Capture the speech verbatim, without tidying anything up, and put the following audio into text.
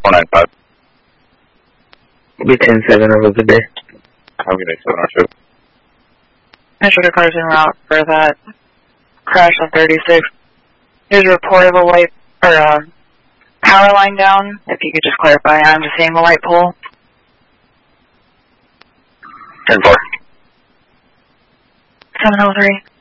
four nine five. Will be ten seven. Have a good day. Have a good day, seven oh two. Metro to cars en route for that crash on thirty-six. There's a report of a light, or a power line down. If you could just clarify, I'm just seeing the light pole. ten four. seven oh three.